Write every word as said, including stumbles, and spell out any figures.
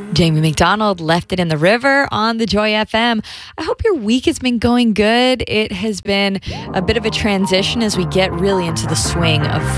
Jamie McDonald, Left It in the River on the Joy F M. I hope your week has been going good. It has been a bit of a transition as we get really into the swing of